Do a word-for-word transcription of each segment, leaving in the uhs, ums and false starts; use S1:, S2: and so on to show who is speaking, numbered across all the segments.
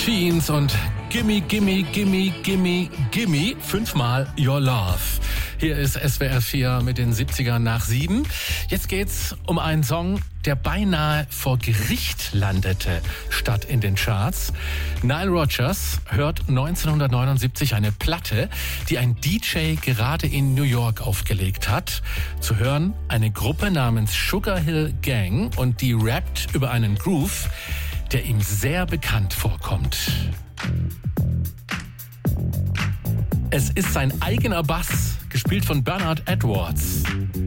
S1: Machines und Gimme, Gimme, Gimme, Gimme, Gimme, fünfmal Your Love. Hier ist S W R vier mit den siebzigern nach sieben. Jetzt geht's um einen Song, der beinahe vor Gericht landete, statt in den Charts. Nile Rodgers hört neunzehnhundertneunundsiebzig eine Platte, die ein D J gerade in New York aufgelegt hat. Zu hören eine Gruppe namens Sugar Hill Gang und die rappt über einen Groove, der ihm sehr bekannt vorkommt. Es ist sein eigener Bass, gespielt von Bernard Edwards.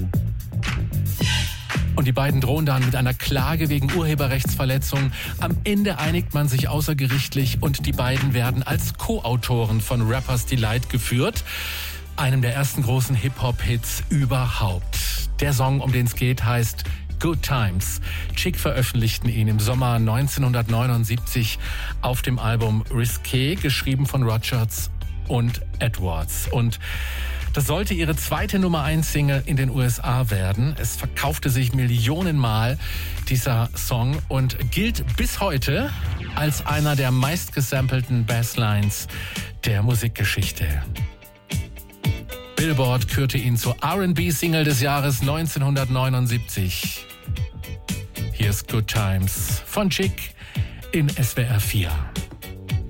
S1: Und die beiden drohen dann mit einer Klage wegen Urheberrechtsverletzung. Am Ende einigt man sich außergerichtlich und die beiden werden als Co-Autoren von Rapper's Delight geführt, einem der ersten großen Hip-Hop-Hits überhaupt. Der Song, um den es geht, heißt Good Times. Chic veröffentlichten ihn im Sommer neunzehnhundertneunundsiebzig auf dem Album Risque, geschrieben von Rodgers und Edwards. Und das sollte ihre zweite Nummer eins Single in den U S A werden. Es verkaufte sich millionenmal, dieser Song, und gilt bis heute als einer der meistgesampelten Basslines der Musikgeschichte. Billboard kürte ihn zur R and B-Single des Jahres neunzehnhundertneunundsiebzig. Hier ist Good Times von Chic in S W R vier.